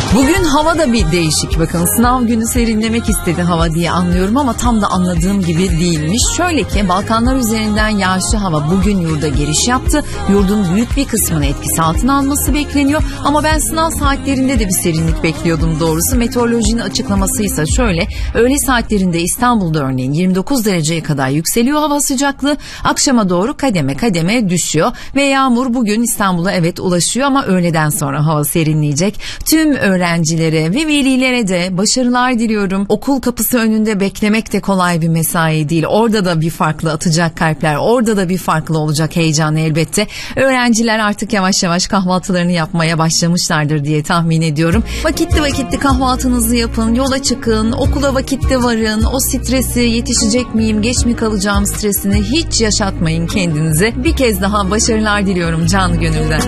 Bugün hava da bir değişik. Bakın sınav günü serinlemek istedi hava diye anlıyorum ama tam da anladığım gibi değilmiş. Şöyle ki Balkanlar üzerinden yağışlı hava bugün yurda giriş yaptı. Yurdun büyük bir kısmını etkisi altına alması bekleniyor. Ama ben sınav saatlerinde de bir serinlik bekliyordum doğrusu. Meteorolojinin açıklamasıysa şöyle. Öğle saatlerinde İstanbul'da örneğin 29 dereceye kadar yükseliyor hava sıcaklığı. Akşama doğru kademe kademe düşüyor. Ve yağmur bugün İstanbul'a evet ulaşıyor ama öğleden sonra hava serinleyecek. Tüm öğrencilere ve velilere de başarılar diliyorum. Okul kapısı önünde beklemek de kolay bir mesai değil. Orada da bir farklı atacak kalpler, orada da bir farklı olacak heyecan elbette. Öğrenciler artık yavaş yavaş kahvaltılarını yapmaya başlamışlardır diye tahmin ediyorum. Vakitli kahvaltınızı yapın, yola çıkın, okula vakitte varın. O stresi, yetişecek miyim, geç mi kalacağım stresini hiç yaşatmayın kendinize. Bir kez daha başarılar diliyorum canı gönülden.